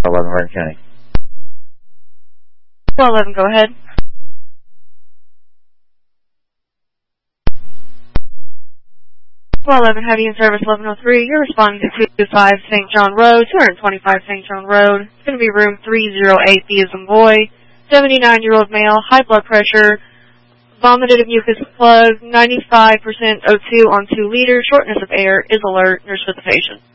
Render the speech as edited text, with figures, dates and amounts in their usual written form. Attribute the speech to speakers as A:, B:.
A: 411 Vernon County.
B: 411, go ahead. 411, Heavy in Service 1103. You're responding to 225 St. John Road, 225 St. John Road. It's going to be room 308, B as in boy. 79-year-old male, high blood pressure, vomited mucus plug, 95% O2 on 2 liters, shortness of air, is alert. Nurse with the patient.